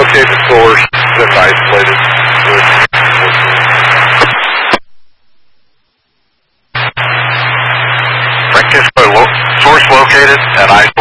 locate the source that's isolated. Francisco, source located and isolated.